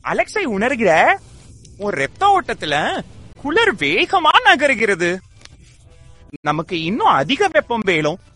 அலெக்ஸை உணர்கிற ஒரு ரத்த ஓட்டத்துல குளிர் வேகமா நகருகிறது. நமக்கு இன்னும் அதிக வெப்பம் வேணும்.